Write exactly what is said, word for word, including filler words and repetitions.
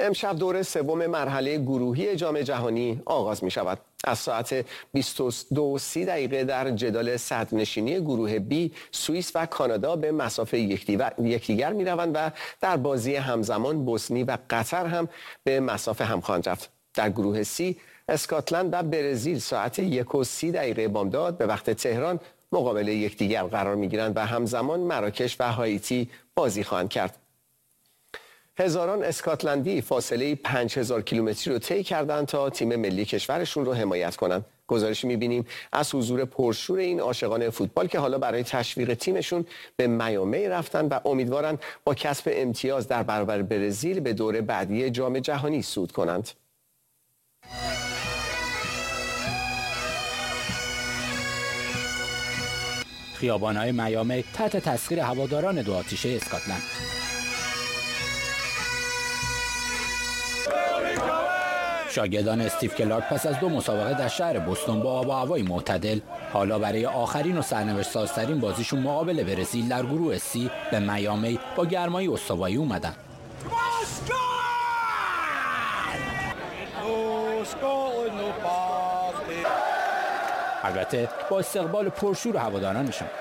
امشب دور سوم مرحله گروهی جام جهانی آغاز می شود. از ساعت بیست و دو و سی دقیقه در جدال صدرنشینی گروه بی سوئیس و کانادا به مسافه یکدیگر می روند و در بازی همزمان بوسنی و قطر هم به مسافه هم خواهند رفت. در گروه سی اسکاتلند و برزیل ساعت یک و سی دقیقه بامداد به وقت تهران مقابل یکدیگر قرار می گیرند و همزمان مراکش و هایتی بازی خواهند کرد. هزاران اسکاتلندی فاصله پنج هزار کیلومتری رو طی کردند تا تیم ملی کشورشون رو حمایت کنند. گزارشی می‌بینیم از حضور پرشور این عاشقان فوتبال که حالا برای تشویق تیمشون به میامی رفتن و امیدوارن با کسب امتیاز در برابر برزیل به دور بعدی جام جهانی صعود کنند. خیابان‌های میامی تحت تسخیر هواداران دو آتیشه اسکاتلند. شاگردان استیو کلارک پس از دو مسابقه در شهر بوستون با آب و هوای معتدل حالا برای آخرین و سرنوشت سازترین بازیشون مقابل برزیل در گروه سی به میامی با گرمایی استوایی اومدن. البته با استقبال پرشور هوادارانشون.